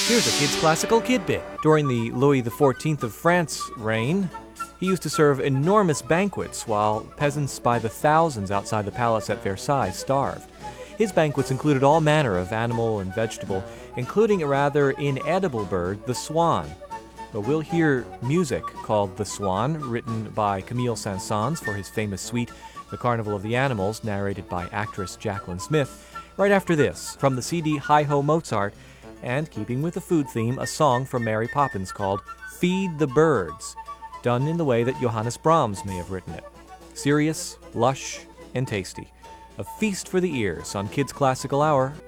Here's a kid's classical kid bit. During the Louis XIV of France reign, he used to serve enormous banquets while peasants by the thousands outside the palace at Versailles starved. His banquets included all manner of animal and vegetable, including a rather inedible bird, the swan. But we'll hear music called The Swan, written by Camille Saint-Saëns for his famous suite, The Carnival of the Animals, narrated by actress Jacqueline Smith, right after this, from the CD Hi-Ho Mozart, and keeping with the food theme, a song from Mary Poppins called Feed the Birds, done in the way that Johannes Brahms may have written it. Serious, lush, and tasty. A feast for the ears on Kids Classical Hour